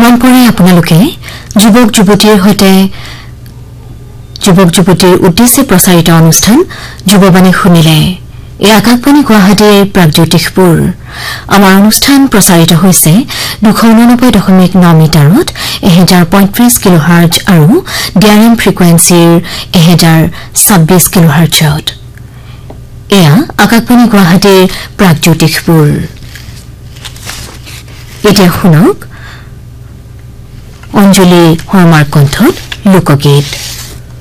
মন কৰে আপোনালোকে যুৱক যুৱতীৰ হৈতে যুৱক যুৱতীৰ উদ্দেশ্যে প্ৰচাৰিত অনুষ্ঠান যুৱবাণী শুনিলে এই আকাশবাণী গুৱাহাটীৰ প্ৰাগজ্যোতিষপুৰ আমাৰ অনুষ্ঠান প্ৰচাৰিত হৈছে 289.9 মিটাৰত 1035 কিলোহাৰ্জ আৰু ডিআৰএম ফ্ৰিকুৱেন্সিৰ 1026 কিলোহাৰ্জত এয়া আকাশবাণী গুৱাহাটীৰ প্ৰাগজ্যোতিষপুৰ এতিয়া শুনক অঞ্জলি শৰ্মাৰ কণ্ঠত লোকগীত